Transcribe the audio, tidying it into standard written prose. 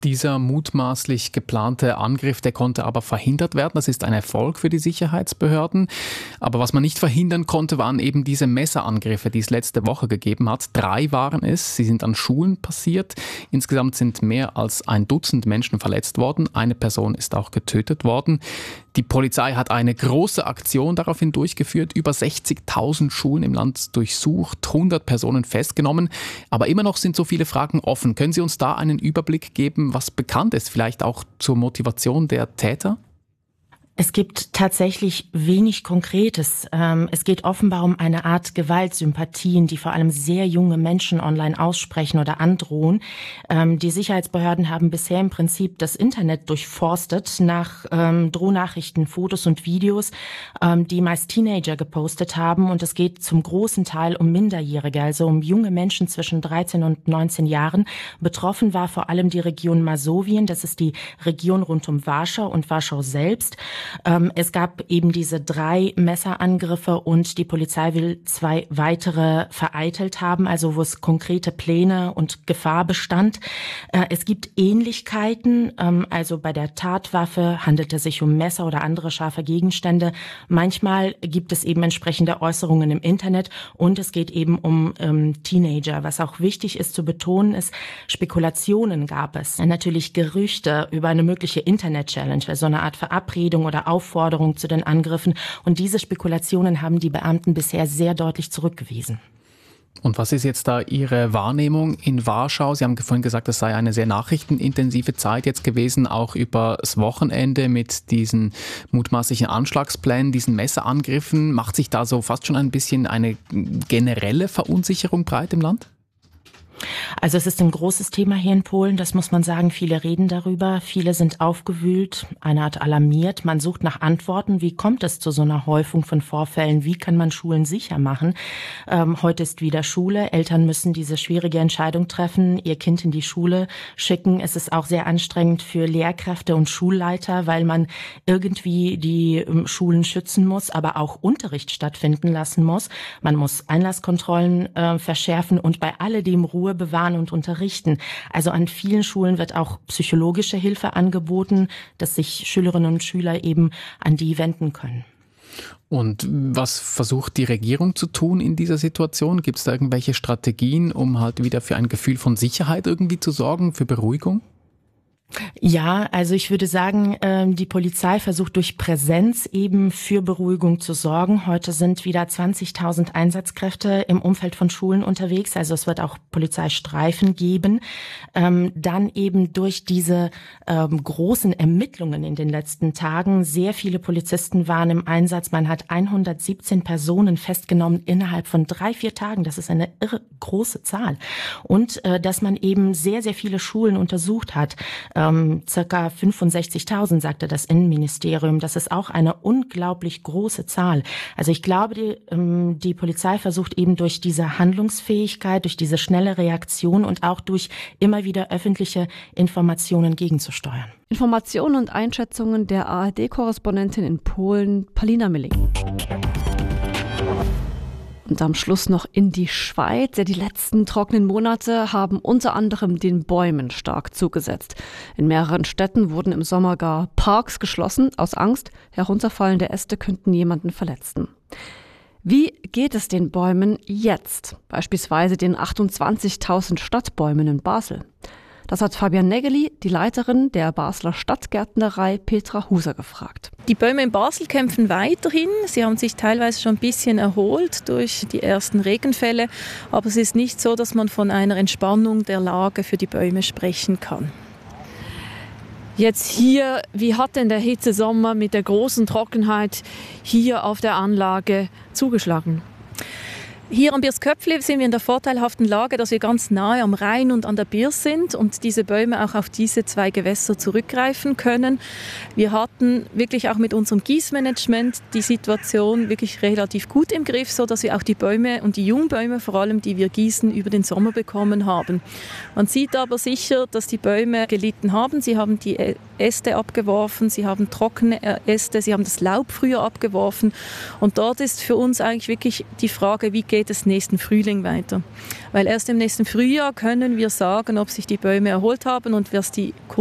Dieser mutmaßlich geplante Angriff, der konnte aber verhindert werden. Das ist ein Erfolg für die Sicherheitsbehörden. Aber was man nicht verhindern konnte, waren eben diese Messerangriffe, die es letzte Woche gegeben hat. 3 waren es. Sie sind an Schulen passiert. Insgesamt sind mehr als 1 Dutzend Menschen verletzt worden. Eine Person ist auch getötet worden. Die Polizei hat eine große Aktion daraufhin durchgeführt, über 60.000 Schulen im Land durchsucht, 100 Personen festgenommen. Aber immer noch sind so viele Fragen offen. Können Sie uns da einen Überblick geben, was bekannt ist, vielleicht auch zur Motivation der Täter? Es gibt tatsächlich wenig Konkretes. Es geht offenbar um eine Art Gewaltsympathien, die vor allem sehr junge Menschen online aussprechen oder androhen. Die Sicherheitsbehörden haben bisher im Prinzip das Internet durchforstet nach Drohnachrichten, Fotos und Videos, die meist Teenager gepostet haben. Und es geht zum großen Teil um Minderjährige, also um junge Menschen zwischen 13 und 19 Jahren. Betroffen war vor allem die Region Masowien, das ist die Region rund um Warschau und Warschau selbst. Es gab eben diese 3 Messerangriffe und die Polizei will 2 weitere vereitelt haben, also wo es konkrete Pläne und Gefahr bestand. Es gibt Ähnlichkeiten, also bei der Tatwaffe handelt es sich um Messer oder andere scharfe Gegenstände. Manchmal gibt es eben entsprechende Äußerungen im Internet und es geht eben um Teenager. Was auch wichtig ist zu betonen, ist, Spekulationen gab es. Natürlich Gerüchte über eine mögliche Internet-Challenge, also eine Art Verabredung oder Aufforderung zu den Angriffen. Und diese Spekulationen haben die Beamten bisher sehr deutlich zurückgewiesen. Und was ist jetzt da Ihre Wahrnehmung in Warschau? Sie haben vorhin gesagt, es sei eine sehr nachrichtenintensive Zeit jetzt gewesen, auch über das Wochenende mit diesen mutmaßlichen Anschlagsplänen, diesen Messerangriffen. Macht sich da so fast schon ein bisschen eine generelle Verunsicherung breit im Land? Also es ist ein großes Thema hier in Polen, das muss man sagen. Viele reden darüber, viele sind aufgewühlt, eine Art alarmiert. Man sucht nach Antworten, wie kommt es zu so einer Häufung von Vorfällen, wie kann man Schulen sicher machen. Heute ist wieder Schule, Eltern müssen diese schwierige Entscheidung treffen, ihr Kind in die Schule schicken. Es ist auch sehr anstrengend für Lehrkräfte und Schulleiter, weil man irgendwie die Schulen schützen muss, aber auch Unterricht stattfinden lassen muss. Man muss Einlasskontrollen verschärfen und bei alledem Ruhe bewahren und unterrichten. Also an vielen Schulen wird auch psychologische Hilfe angeboten, dass sich Schülerinnen und Schüler eben an die wenden können. Und was versucht die Regierung zu tun in dieser Situation? Gibt es da irgendwelche Strategien, um halt wieder für ein Gefühl von Sicherheit irgendwie zu sorgen, für Beruhigung? Ja, also ich würde sagen, die Polizei versucht durch Präsenz eben für Beruhigung zu sorgen. Heute sind wieder 20.000 Einsatzkräfte im Umfeld von Schulen unterwegs. Also es wird auch Polizeistreifen geben. Dann eben durch diese großen Ermittlungen in den letzten Tagen. Sehr viele Polizisten waren im Einsatz. Man hat 117 Personen festgenommen innerhalb von 3-4 Tagen. Das ist eine irre große Zahl. Und dass man eben sehr, sehr viele Schulen untersucht hat. Circa 65.000, sagte das Innenministerium. Das ist auch eine unglaublich große Zahl. Also ich glaube, die Polizei versucht eben durch diese Handlungsfähigkeit, durch diese schnelle Reaktion und auch durch immer wieder öffentliche Informationen gegenzusteuern. Informationen und Einschätzungen der ARD-Korrespondentin in Polen, Paulina Milling. Und am Schluss noch in die Schweiz. Ja, die letzten trockenen Monate haben unter anderem den Bäumen stark zugesetzt. In mehreren Städten wurden im Sommer gar Parks geschlossen, aus Angst, herunterfallende Äste könnten jemanden verletzen. Wie geht es den Bäumen jetzt? Beispielsweise den 28.000 Stadtbäumen in Basel. Das hat Fabian Nägeli, die Leiterin der Basler Stadtgärtnerei Petra Huser, gefragt. Die Bäume in Basel kämpfen weiterhin. Sie haben sich teilweise schon ein bisschen erholt durch die ersten Regenfälle. Aber es ist nicht so, dass man von einer Entspannung der Lage für die Bäume sprechen kann. Jetzt hier, wie hat denn der Hitzesommer mit der großen Trockenheit hier auf der Anlage zugeschlagen? Hier am Birs-Köpfli sind wir in der vorteilhaften Lage, dass wir ganz nahe am Rhein und an der Birs sind und diese Bäume auch auf diese 2 Gewässer zurückgreifen können. Wir hatten wirklich auch mit unserem Gießmanagement die Situation wirklich relativ gut im Griff, so dass wir auch die Bäume und die Jungbäume vor allem, die wir gießen, über den Sommer bekommen haben. Man sieht aber sicher, dass die Bäume gelitten haben. Sie haben die Äste abgeworfen, sie haben trockene Äste, sie haben das Laub früher abgeworfen und dort ist für uns eigentlich wirklich die Frage, wie geht spätestens nächsten Frühling weiter. Weil erst im nächsten Frühjahr können wir sagen, ob sich die Bäume erholt haben und was die